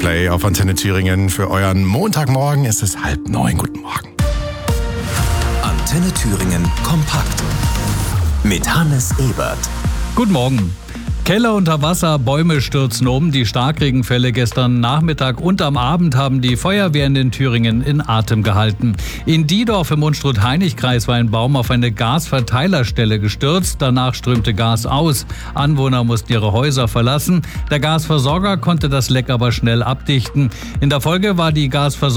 Play auf Antenne Thüringen. Für euren Montagmorgen ist es 8:30. Guten Morgen. Antenne Thüringen kompakt mit Hannes Ebert. Guten Morgen. Keller unter Wasser, Bäume stürzen um. Die Starkregenfälle gestern Nachmittag und am Abend haben die Feuerwehren in Thüringen in Atem gehalten. In Diedorf im Unstrut-Hainich-Kreis war ein Baum auf eine Gasverteilerstelle gestürzt. Danach strömte Gas aus. Anwohner mussten ihre Häuser verlassen. Der Gasversorger konnte das Leck aber schnell abdichten. In der Folge war die Gasversorgung